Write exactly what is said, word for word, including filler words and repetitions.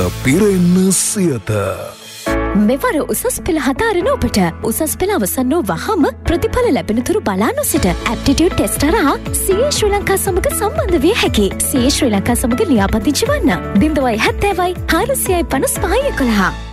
පිරෙන්න සියත. මෙවර උසස් පෙළ හදාරන ඔබට උසස් පෙළ අවසන් වූ වහම ප්‍රතිඵල ලැබෙන තුරු බලා නොසිට ඇප්ටිටියුඩ් ටෙස්ට් හරහා සීඒ ශ්‍රී ලංකා සමග සම්බන්ධ විය හැකි. සීඒ ශ්‍රී ලංකා සමග ලියාපදිංචි වන්න. බිංදුවයි හැත්තෑවයි හාරසියයි පනස් පහයි එකොළහ.